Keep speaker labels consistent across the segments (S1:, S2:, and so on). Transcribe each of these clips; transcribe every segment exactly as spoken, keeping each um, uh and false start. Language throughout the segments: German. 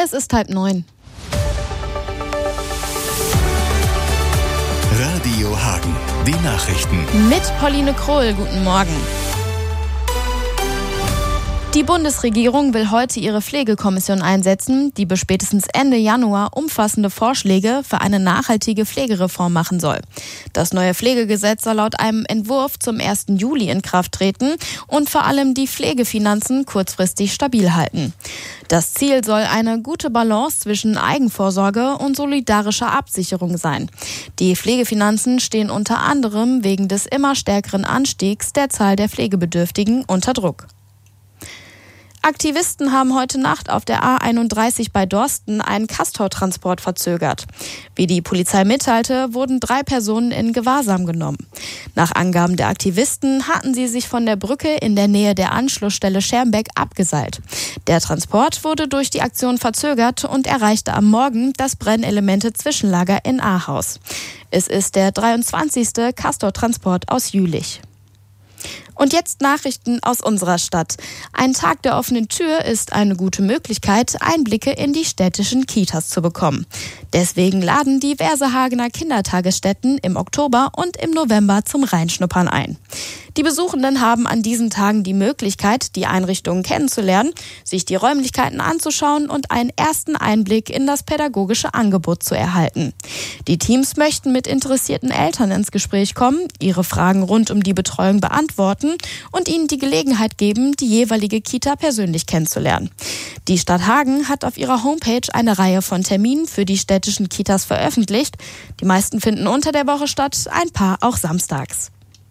S1: Es ist halb neun.
S2: Radio Hagen, die Nachrichten.
S1: Mit Pauline Krohl, guten Morgen. Die Bundesregierung will heute ihre Pflegekommission einsetzen, die bis spätestens Ende Januar umfassende Vorschläge für eine nachhaltige Pflegereform machen soll. Das neue Pflegegesetz soll laut einem Entwurf zum ersten Juli in Kraft treten und vor allem die Pflegefinanzen kurzfristig stabil halten. Das Ziel soll eine gute Balance zwischen Eigenvorsorge und solidarischer Absicherung sein. Die Pflegefinanzen stehen unter anderem wegen des immer stärkeren Anstiegs der Zahl der Pflegebedürftigen unter Druck. Aktivisten haben heute Nacht auf der A einunddreißig bei Dorsten einen Castortransport verzögert. Wie die Polizei mitteilte, wurden drei Personen in Gewahrsam genommen. Nach Angaben der Aktivisten hatten sie sich von der Brücke in der Nähe der Anschlussstelle Schermbeck abgeseilt. Der Transport wurde durch die Aktion verzögert und erreichte am Morgen das Brennelemente-Zwischenlager in Ahaus. Es ist der dreiundzwanzigste Castortransport aus Jülich. Und jetzt Nachrichten aus unserer Stadt. Ein Tag der offenen Tür ist eine gute Möglichkeit, Einblicke in die städtischen Kitas zu bekommen. Deswegen laden diverse Hagener Kindertagesstätten im Oktober und im November zum Reinschnuppern ein. Die Besuchenden haben an diesen Tagen die Möglichkeit, die Einrichtungen kennenzulernen, sich die Räumlichkeiten anzuschauen und einen ersten Einblick in das pädagogische Angebot zu erhalten. Die Teams möchten mit interessierten Eltern ins Gespräch kommen, ihre Fragen rund um die Betreuung beantworten und ihnen die Gelegenheit geben, die jeweilige Kita persönlich kennenzulernen. Die Stadt Hagen hat auf ihrer Homepage eine Reihe von Terminen für die städtischen Kitas veröffentlicht. Die meisten finden unter der Woche statt, ein paar auch samstags.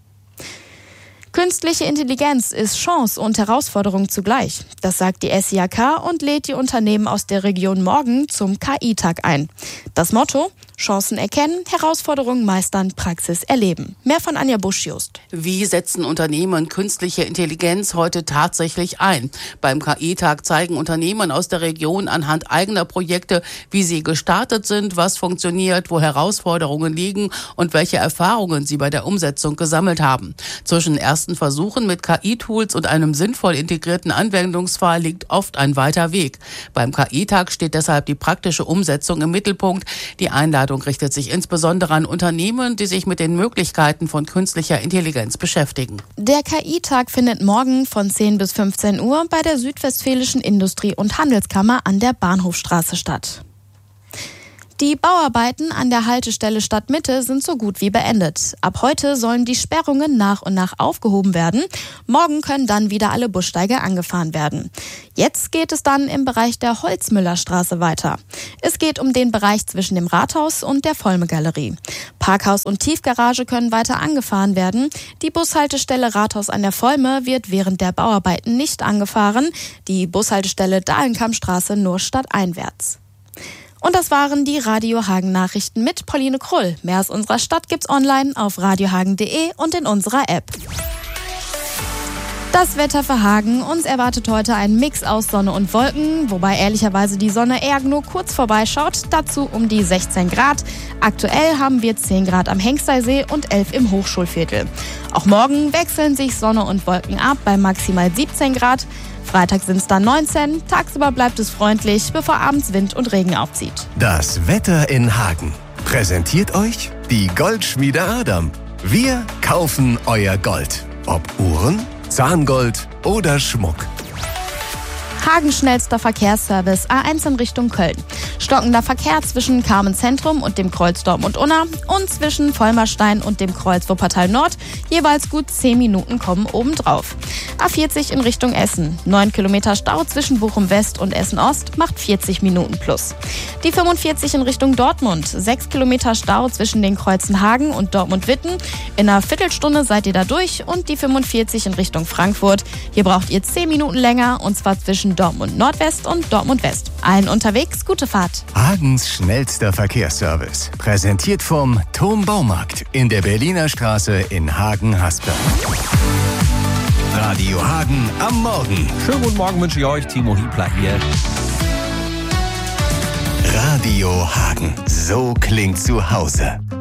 S1: Künstliche Intelligenz ist Chance und Herausforderung zugleich. Das sagt die S I A K und lädt die Unternehmen aus der Region morgen zum K I-Tag ein. Das Motto: Chancen erkennen, Herausforderungen meistern, Praxis erleben. Mehr von Anja Busch-Just.
S3: Wie setzen Unternehmen künstliche Intelligenz heute tatsächlich ein? Beim K I-Tag zeigen Unternehmen aus der Region anhand eigener Projekte, wie sie gestartet sind, was funktioniert, wo Herausforderungen liegen und welche Erfahrungen sie bei der Umsetzung gesammelt haben. Zwischen ersten Versuchen mit K I-Tools und einem sinnvoll integrierten Anwendungsfall liegt oft ein weiter Weg. Beim K I-Tag steht deshalb die praktische Umsetzung im Mittelpunkt. Die Einladung richtet sich insbesondere an Unternehmen, die sich mit den Möglichkeiten von künstlicher Intelligenz beschäftigen.
S1: Der K I-Tag findet morgen von zehn bis fünfzehn Uhr bei der Südwestfälischen Industrie- und Handelskammer an der Bahnhofstraße statt. Die Bauarbeiten an der Haltestelle Stadtmitte sind so gut wie beendet. Ab heute sollen die Sperrungen nach und nach aufgehoben werden. Morgen können dann wieder alle Bussteige angefahren werden. Jetzt geht es dann im Bereich der Holzmüllerstraße weiter. Es geht um den Bereich zwischen dem Rathaus und der Vollme-Galerie. Parkhaus und Tiefgarage können weiter angefahren werden. Die Bushaltestelle Rathaus an der Vollme wird während der Bauarbeiten nicht angefahren. Die Bushaltestelle Dahlenkammstraße nur stadteinwärts. Und das waren die Radio Hagen Nachrichten mit Pauline Krull. Mehr aus unserer Stadt gibt's online auf radiohagen punkt de und in unserer App. Das Wetter für Hagen. Uns erwartet heute ein Mix aus Sonne und Wolken, wobei ehrlicherweise die Sonne eher nur kurz vorbeischaut. Dazu um die sechzehn Grad. Aktuell haben wir zehn Grad am Hengsteysee und elf im Hochschulviertel. Auch morgen wechseln sich Sonne und Wolken ab bei maximal siebzehn Grad. Freitag sind es dann neunzehn, tagsüber bleibt es freundlich, bevor abends Wind und Regen aufzieht.
S2: Das Wetter in Hagen präsentiert euch die Goldschmiede Adam. Wir kaufen euer Gold. Ob Uhren, Zahngold oder Schmuck.
S1: Hagens schnellster Verkehrsservice A eins in Richtung Köln. Stockender Verkehr zwischen Carmen Zentrum und dem Kreuz Dortmund-Unna und zwischen Vollmerstein und dem Kreuz Wuppertal Nord jeweils gut zehn Minuten kommen obendrauf. A vierzig in Richtung Essen. neun Kilometer Stau zwischen Bochum West und Essen Ost macht vierzig Minuten plus. Die fünfundvierzig in Richtung Dortmund. sechs Kilometer Stau zwischen den Kreuzen Hagen und Dortmund-Witten. In einer Viertelstunde seid ihr da durch. Und die fünfundvierzig in Richtung Frankfurt. Hier braucht ihr zehn Minuten länger und zwar zwischen Dortmund Nordwest und Dortmund West. Allen unterwegs, gute Fahrt.
S2: Hagens schnellster Verkehrsservice. Präsentiert vom Thom Baumarkt in der Berliner Straße in Hagen-Hasberg. Radio Hagen am Morgen.
S4: Schönen guten Morgen wünsche ich euch, Timo Hiebler hier.
S2: Radio Hagen, so klingt zu Hause.